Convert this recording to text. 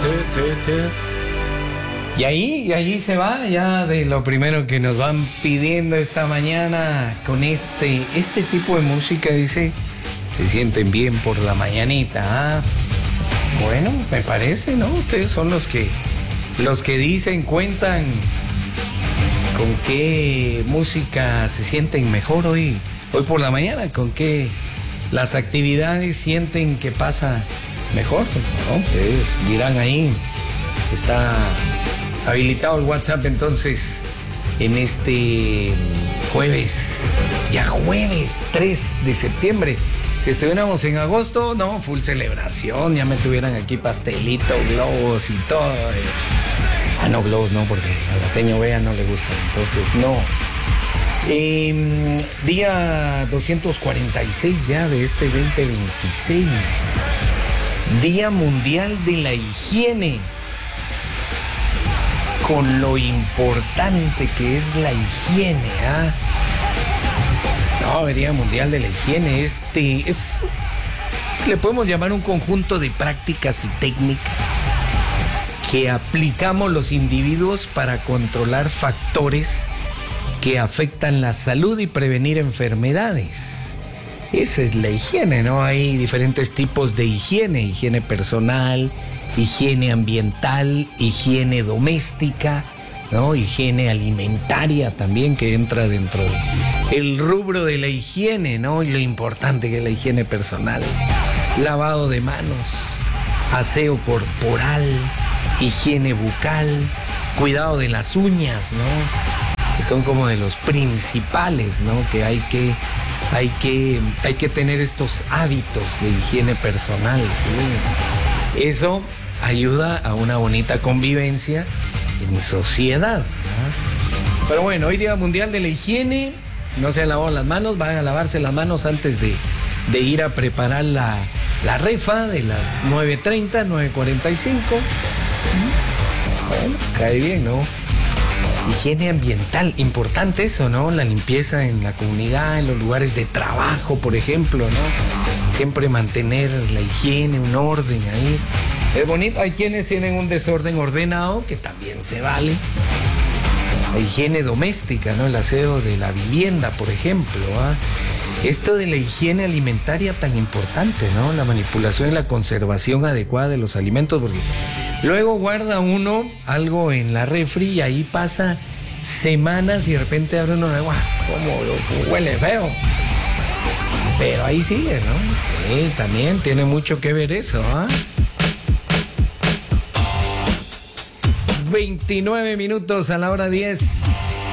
Y ahí se va ya de lo primero que nos van pidiendo esta mañana con este tipo de música. Dice, se sienten bien por la mañanita. ¿Ah? Bueno, me parece, ¿no? Ustedes son los que dicen, cuentan con qué música se sienten mejor hoy por la mañana, con qué las actividades sienten que pasa mejor, ¿no? Ustedes dirán ahí. Está habilitado el WhatsApp entonces en este jueves 3 de septiembre. Si estuviéramos en agosto, no, full celebración, ya me tuvieran aquí pastelito, globos y todo. No, globos no, porque a la señora Bea no le gustan, entonces no. Día 246 ya de este 2026. Día Mundial de la Higiene. Con lo importante que es la higiene, ¿ah? No, Día Mundial de la Higiene. Le podemos llamar un conjunto de prácticas y técnicas que aplicamos los individuos para controlar factores que afectan la salud y prevenir enfermedades. Esa es la higiene, ¿no? Hay diferentes tipos de higiene: higiene personal, higiene ambiental, higiene doméstica, ¿no? Higiene alimentaria también, que entra dentro del rubro de la higiene, ¿no? Y lo importante que es la higiene personal. Lavado de manos, aseo corporal, higiene bucal, cuidado de las uñas, ¿no? Que son como de los principales, ¿no? Que hay que tener estos hábitos de higiene personal, ¿sí? Eso ayuda a una bonita convivencia en sociedad, ¿no? Pero bueno, hoy Día Mundial de la Higiene. No se han lavado las manos, van a lavarse las manos antes de ir a preparar la refa de las 9:30, 9:45. Bueno, cae bien, ¿no? Higiene ambiental, importante eso, ¿no? La limpieza en la comunidad, en los lugares de trabajo, por ejemplo, ¿no? Siempre mantener la higiene, un orden ahí. Es bonito. Hay quienes tienen un desorden ordenado, que también se vale. La higiene doméstica, ¿no? El aseo de la vivienda, por ejemplo, ¿ah? Esto de la higiene alimentaria tan importante, ¿no? La manipulación y la conservación adecuada de los alimentos, porque luego guarda uno algo en la refri y ahí pasa semanas y de repente abre uno, ¡guau! Como huele feo. Pero ahí sigue, ¿no? Sí, también tiene mucho que ver eso, ¿ah? 29 minutos a la hora 10.